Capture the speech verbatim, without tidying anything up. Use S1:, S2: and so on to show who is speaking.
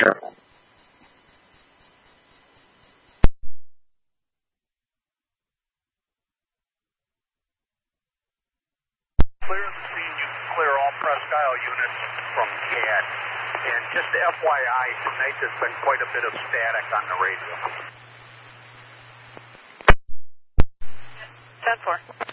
S1: Clear the scene, you can clear all Presque Isle units from C A D. And just F Y I, tonight there's been quite a bit of static on the radio.
S2: ten four.